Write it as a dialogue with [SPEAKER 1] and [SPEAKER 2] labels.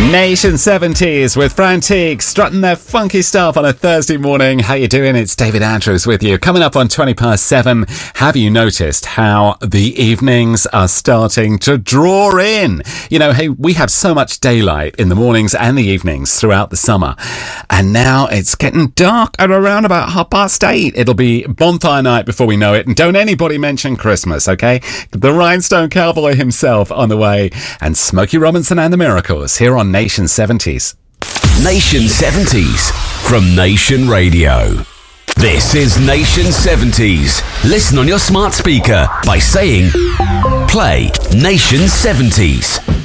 [SPEAKER 1] Nation 70s with Frantique strutting their funky stuff on a Thursday morning. How you doing? It's David Andrews with you. Coming up on 7:20. Have you noticed how the evenings are starting to draw in? You know, hey, we have so much daylight in the mornings and the evenings throughout the summer. And now it's getting dark at around about 8:30. It'll be bonfire night before we know it. And don't anybody mention Christmas, okay? The Rhinestone Cowboy himself on the way. And Smokey Robinson and the Miracles here on Nation 70s.
[SPEAKER 2] Nation 70s from Nation Radio. This is Nation 70s. Listen on your smart speaker by saying, play Nation 70s.